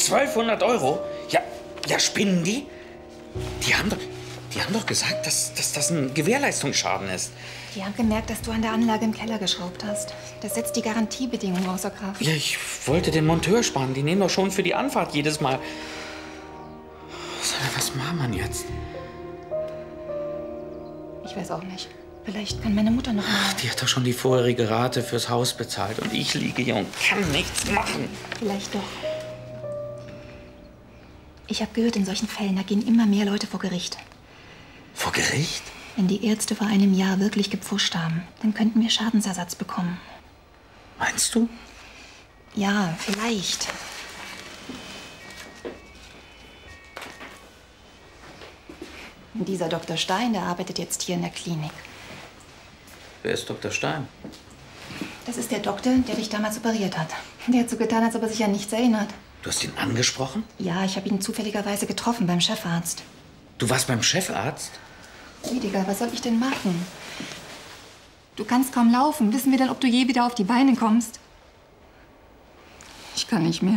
1200 Euro? Ja, ja, spinnen die? Die haben doch gesagt, dass das ein Gewährleistungsschaden ist. Die haben gemerkt, dass du an der Anlage im Keller geschraubt hast. Das setzt die Garantiebedingungen außer Kraft. Ja, ich wollte den Monteur sparen. Die nehmen doch schon für die Anfahrt jedes Mal. Was machen wir jetzt? Ich weiß auch nicht. Vielleicht kann meine Mutter noch mal... Die hat doch schon die vorherige Rate fürs Haus bezahlt. Und ich liege hier und kann nichts machen. Vielleicht doch. Ich habe gehört, in solchen Fällen, da gehen immer mehr Leute vor Gericht. Vor Gericht? Wenn die Ärzte vor einem Jahr wirklich gepfuscht haben, dann könnten wir Schadensersatz bekommen. Meinst du? Ja, vielleicht. Dieser Dr. Stein, der arbeitet jetzt hier in der Klinik. Wer ist Dr. Stein? Das ist der Doktor, der dich damals operiert hat. Der hat so getan, als ob er sich an nichts erinnert. Du hast ihn angesprochen? Ja, ich habe ihn zufälligerweise getroffen beim Chefarzt. Du warst beim Chefarzt? Rüdiger, was soll ich denn machen? Du kannst kaum laufen. Wissen wir denn, ob du je wieder auf die Beine kommst? Ich kann nicht mehr.